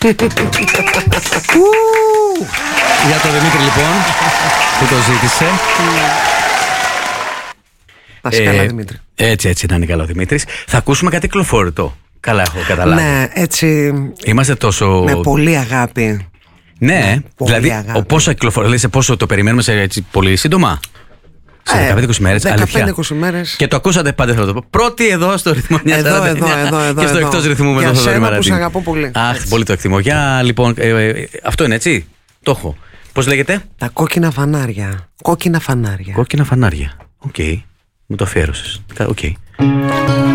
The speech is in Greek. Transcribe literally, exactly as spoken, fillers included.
Για τον Δημήτρη λοιπόν που το ζήτησε. Να είσαι καλά, Δημήτρη. Έτσι, έτσι να είναι καλά ο Δημήτρης. Θα ακούσουμε κάτι κυκλοφορητό. Καλά έχω καταλάβει. Ναι, έτσι. Είμαστε τόσο... Με πολύ αγάπη. Ναι, ναι δηλαδή αγάπη. πόσο κυκλοφορεί, σε πόσο το περιμένουμε σε έτσι πολύ σύντομα. Σε δεκαπέντε είκοσι μέρες, δεκαπέντε είκοσι μέρες. Και το ακούσατε πάντα, θέλω να το πω. Πρώτη εδώ στο ρυθμό νιά σαράντα εννιά. Εδώ, εδώ, εδώ. Και στο εκτός ρυθμού με το το Θοδωρή Μαρατή. Που σε αγαπώ πολύ. Αχ, έτσι. Πολύ το εκτιμώ. Για λοιπόν, ε, ε, αυτό είναι έτσι. Το έχω. Πώς λέγεται? Τα κόκκινα φανάρια. Κόκκινα φανάρια. Κόκκινα φανάρια. Οκ. Okay. Μου το αφιέρωσες. Οκ. Okay.